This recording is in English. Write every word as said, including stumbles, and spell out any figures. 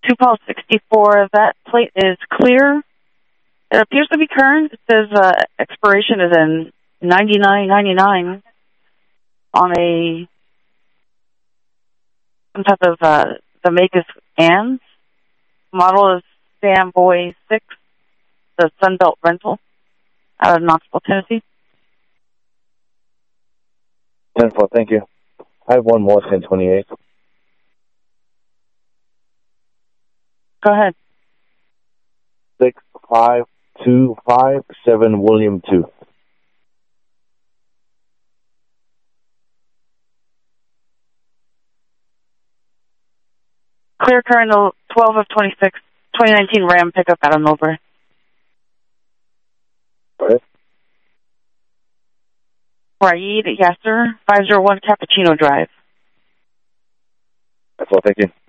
two Paul sixty-four. That plate is clear. It appears to be current. It says uh, expiration is in ninety-nine ninety-nine on a some type of uh, the make is Ann's. Model is Samboy six, the Sunbelt Rental out of Knoxville, Tennessee. ten four, thank you. I have one more, ten twenty-eight. Go ahead. six five two five seven William two. Clear current twelve of twenty-six, twenty nineteen Ram pickup out of Millbrae. Right. Raid Yasser, five oh one Cappuccino Drive. That's all, thank you.